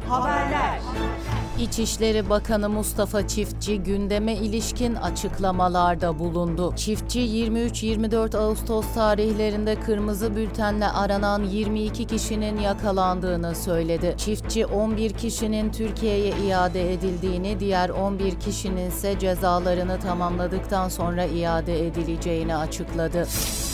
Haberler. İçişleri Bakanı Mustafa Çiftçi gündeme ilişkin açıklamalarda bulundu. Çiftçi 23-24 Ağustos tarihlerinde kırmızı bültenle aranan 22 kişinin yakalandığını söyledi. Çiftçi 11 kişinin Türkiye'ye iade edildiğini, diğer 11 kişinin ise cezalarını tamamladıktan sonra iade edileceğini açıkladı.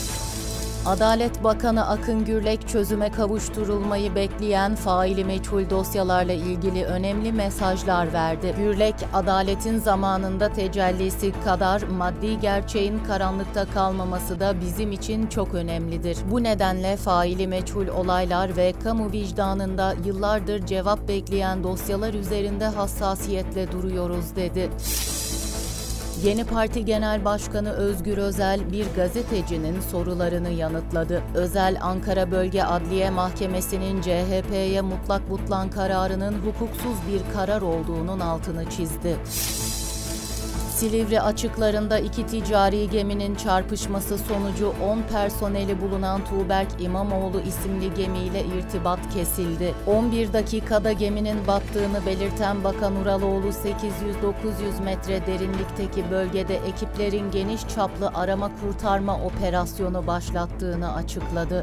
Adalet Bakanı Akın Gürlek çözüme kavuşturulmayı bekleyen faili meçhul dosyalarla ilgili önemli mesajlar verdi. Gürlek, adaletin zamanında tecellisi kadar maddi gerçeğin karanlıkta kalmaması da bizim için çok önemlidir. Bu nedenle faili meçhul olaylar ve kamu vicdanında yıllardır cevap bekleyen dosyalar üzerinde hassasiyetle duruyoruz dedi. Yeni Parti Genel Başkanı Özgür Özel bir gazetecinin sorularını yanıtladı. Özel, Ankara Bölge Adliye Mahkemesi'nin CHP'ye mutlak butlan kararının hukuksuz bir karar olduğunun altını çizdi. Silivri açıklarında iki ticari geminin çarpışması sonucu 10 personeli bulunan Tuğberk İmamoğlu isimli gemiyle irtibat kesildi. 11 dakikada geminin battığını belirten Bakan Uraloğlu 800-900 metre derinlikteki bölgede ekiplerin geniş çaplı arama kurtarma operasyonu başlattığını açıkladı.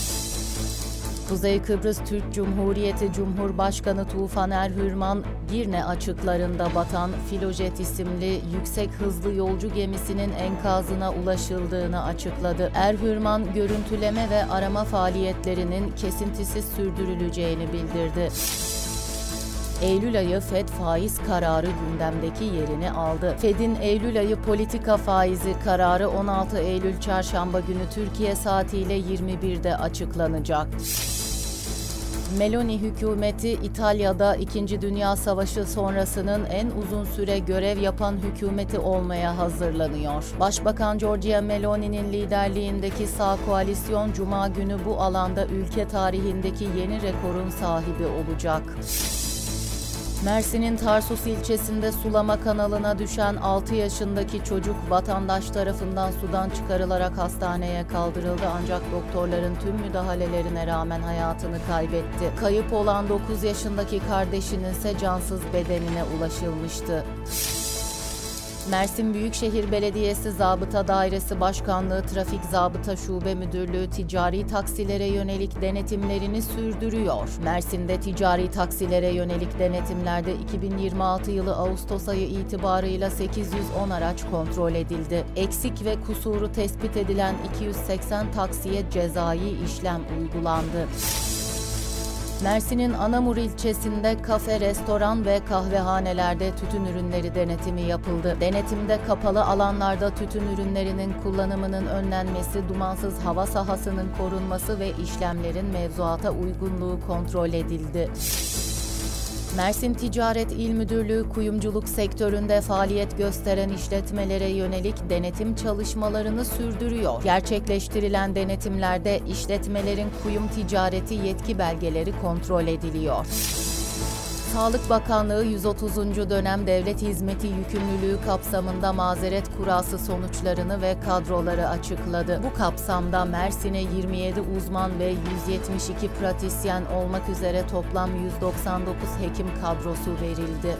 Kuzey Kıbrıs Türk Cumhuriyeti Cumhurbaşkanı Tufan Erhürman, Girne açıklarında batan Filojet isimli yüksek hızlı yolcu gemisinin enkazına ulaşıldığını açıkladı. Erhürman, görüntüleme ve arama faaliyetlerinin kesintisiz sürdürüleceğini bildirdi. Eylül ayı FED faiz kararı gündemdeki yerini aldı. FED'in Eylül ayı politika faizi kararı 16 Eylül Çarşamba günü Türkiye saatiyle 21'de açıklanacak. Meloni hükümeti İtalya'da 2. Dünya Savaşı sonrasının en uzun süre görev yapan hükümeti olmaya hazırlanıyor. Başbakan Giorgia Meloni'nin liderliğindeki sağ koalisyon Cuma günü bu alanda ülke tarihindeki yeni rekorun sahibi olacak. Mersin'in Tarsus ilçesinde sulama kanalına düşen 6 yaşındaki çocuk vatandaş tarafından sudan çıkarılarak hastaneye kaldırıldı ancak doktorların tüm müdahalelerine rağmen hayatını kaybetti. Kayıp olan 9 yaşındaki kardeşinin ise cansız bedenine ulaşılmıştı. Mersin Büyükşehir Belediyesi Zabıta Dairesi Başkanlığı Trafik Zabıta Şube Müdürlüğü ticari taksilere yönelik denetimlerini sürdürüyor. Mersin'de ticari taksilere yönelik denetimlerde 2026 yılı Ağustos ayı itibarıyla 810 araç kontrol edildi. Eksik ve kusuru tespit edilen 280 taksiye cezai işlem uygulandı. Mersin'in Anamur ilçesinde kafe, restoran ve kahvehanelerde tütün ürünleri denetimi yapıldı. Denetimde kapalı alanlarda tütün ürünlerinin kullanımının önlenmesi, dumansız hava sahasının korunması ve işlemlerin mevzuata uygunluğu kontrol edildi. Mersin Ticaret İl Müdürlüğü kuyumculuk sektöründe faaliyet gösteren işletmelere yönelik denetim çalışmalarını sürdürüyor. Gerçekleştirilen denetimlerde işletmelerin kuyum ticareti yetki belgeleri kontrol ediliyor. Sağlık Bakanlığı 130. dönem devlet hizmeti yükümlülüğü kapsamında mazeret kurası sonuçlarını ve kadroları açıkladı. Bu kapsamda Mersin'e 27 uzman ve 172 pratisyen olmak üzere toplam 199 hekim kadrosu verildi.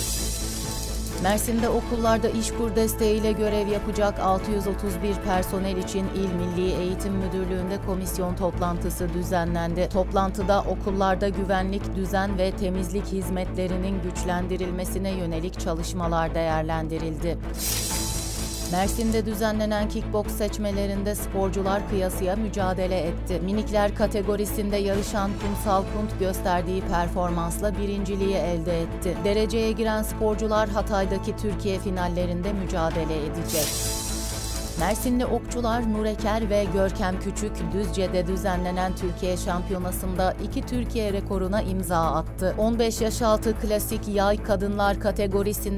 Mersin'de okullarda İşkur desteğiyle görev yapacak 631 personel için İl Milli Eğitim Müdürlüğü'nde komisyon toplantısı düzenlendi. Toplantıda okullarda güvenlik, düzen ve temizlik hizmetlerinin güçlendirilmesine yönelik çalışmalar değerlendirildi. Mersin'de düzenlenen kickboks seçmelerinde sporcular kıyasıya mücadele etti. Minikler kategorisinde yarışan Kumsal Kunt gösterdiği performansla birinciliği elde etti. Dereceye giren sporcular Hatay'daki Türkiye finallerinde mücadele edecek. Mersinli okçular Nur Eker ve Görkem Küçük, Düzce'de düzenlenen Türkiye Şampiyonası'nda 2 Türkiye rekoruna imza attı. 15 yaş altı klasik yay kadınlar kategorisinde